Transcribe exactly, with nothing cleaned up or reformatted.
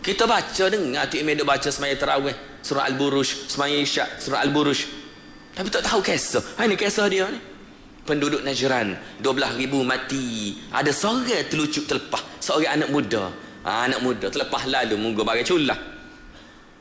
Kita baca dengar Atik Imeh duk baca semaya tarawih surah Al-Buruj, semaya Isyak surah Al-Buruj. Tapi tak tahu kisah. Ha ni kisah dia ni. Penduduk Najran dua belas ribu mati. Ada seorang terlucuk terlepas, seorang anak muda. Ha, anak muda terlepas lalu munggu bagai culah.